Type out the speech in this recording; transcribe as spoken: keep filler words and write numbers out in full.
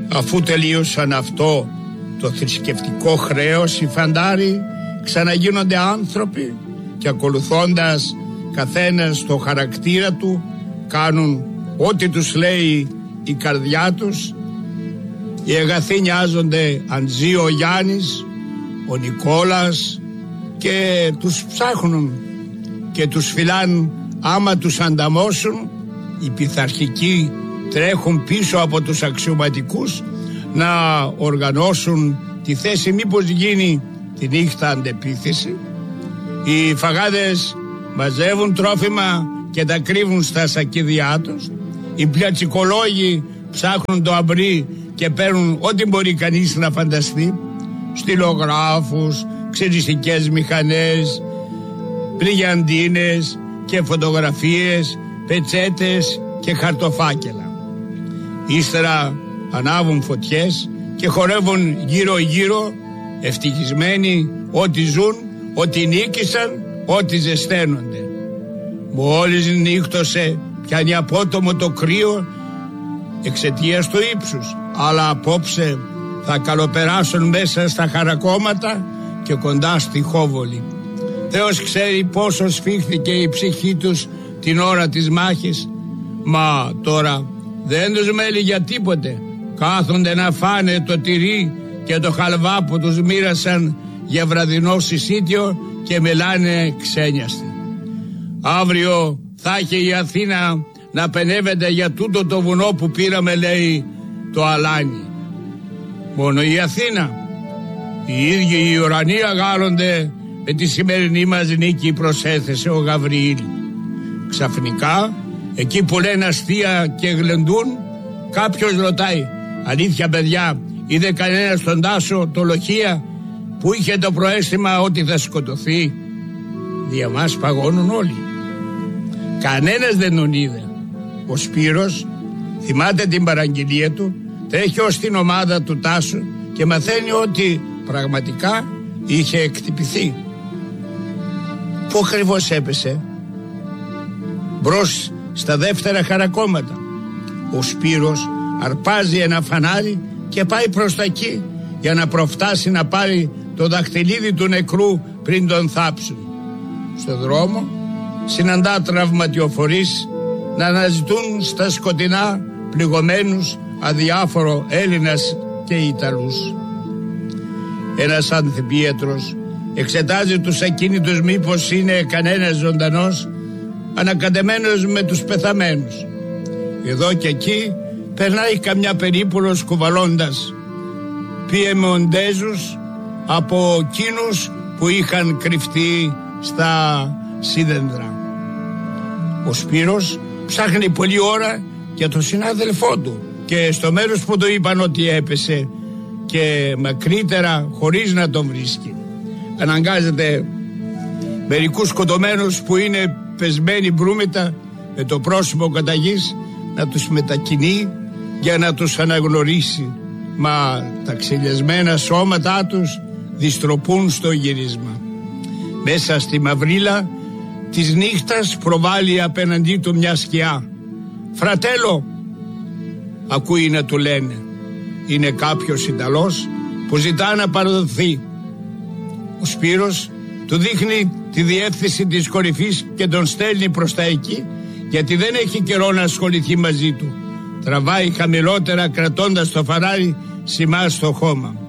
Αφού τελείωσαν αυτό το θρησκευτικό χρέος, οι φαντάροι ξαναγίνονται άνθρωποι και ακολουθώντας καθένας το χαρακτήρα του κάνουν ό,τι τους λέει η καρδιά τους. Οι αγαθοί νοιάζονται αν ζει ο Γιάννης, ο Νικόλας, και τους ψάχνουν και τους φυλάν άμα τους ανταμώσουν. Οι πειθαρχικοί τρέχουν πίσω από τους αξιωματικούς να οργανώσουν τη θέση μήπως γίνει τη νύχτα αντεπίθεση. Οι φαγάδες μαζεύουν τρόφιμα και τα κρύβουν στα σακίδια τους. Οι πλιατσικολόγοι ψάχνουν το αμπρί και παίρνουν ό,τι μπορεί κανείς να φανταστεί. Στυλογράφους, ξεριστικές μηχανές, πληγιαντίνες και φωτογραφίες, πετσέτες και χαρτοφάκελα. Ύστερα ανάβουν φωτιές και χορεύουν γύρω γύρω, ευτυχισμένοι ότι ζουν, ότι νίκησαν, ότι ζεσταίνονται. Μόλις νύχτωσε πιάνει απότομο το κρύο εξαιτίας του ύψους, αλλά απόψε θα καλοπεράσουν μέσα στα χαρακόμματα και κοντά στη Χόβολη. Θεός ξέρει πόσο σφίχθηκε η ψυχή τους την ώρα της μάχης, μα τώρα δεν τους μέλει για τίποτε. Κάθονται να φάνε το τυρί και το χαλβά που τους μοίρασαν για βραδινό συσίτιο και μιλάνε ξένιαστοι. Αύριο θα έχει η Αθήνα να πενεύεται για τούτο το βουνό που πήραμε, λέει, το αλάνι. Μόνο η Αθήνα. Οι ίδιοι οι ουρανοί αγάλλονται με τη σημερινή μας νίκη, προσέθεσε ο Γαβριήλ. Ξαφνικά, εκεί που λένε αστεία και γλεντούν, κάποιος ρωτάει, αλήθεια παιδιά, είδε κανένα στον Τάσο το Λοχεία που είχε το προαίσθημα ότι θα σκοτωθεί? Δια μας παγώνουν όλοι. Κανένας δεν τον είδε. Ο Σπύρος θυμάται την παραγγελία του, τρέχει ως την ομάδα του Τάσου και μαθαίνει ότι πραγματικά είχε εκτυπηθεί. Πού ακριβώς έπεσε? Μπρος στα δεύτερα χαρακόμματα. Ο Σπύρος αρπάζει ένα φανάρι και πάει προς τα εκεί για να προφτάσει να πάρει το δαχτυλίδι του νεκρού πριν τον θάψουν. Στο δρόμο συναντά τραυματιοφορείς να αναζητούν στα σκοτεινά πληγωμένους αδιάφορο Έλληνας και Ιταλούς. Ένας ανθιπίετρος εξετάζει τους ακίνητους μήπως είναι κανένας ζωντανός, ανακατεμένος με τους πεθαμένους. Εδώ και εκεί περνάει καμιά περίπουλος κουβαλώντας πιεμοντέζους από εκείνους που είχαν κρυφτεί στα σίδεντρα. Ο Σπύρος ψάχνει πολλή ώρα για τον συνάδελφό του και στο μέρος που του είπαν ότι έπεσε και μακρύτερα χωρίς να τον βρίσκει. Αναγκάζεται μερικούς σκοτωμένους που είναι πεσμένοι μπρούμητα με το πρόσωπο κατά γης να τους μετακινεί για να τους αναγνωρίσει, μα τα ξυλιασμένα σώματά τους διστροπούν στο γυρίσμα. Μέσα στη μαυρίλα της νύχτας προβάλλει απέναντί του μια σκιά. «Φρατέλο», ακούει να του λένε. Είναι κάποιος Ιταλός που ζητά να παραδοθεί. Ο Σπύρος του δείχνει τη διεύθυνση της κορυφής και τον στέλνει προς τα εκεί, γιατί δεν έχει καιρό να ασχοληθεί μαζί του. Τραβάει χαμηλότερα κρατώντας το φανάρι σημά στο χώμα.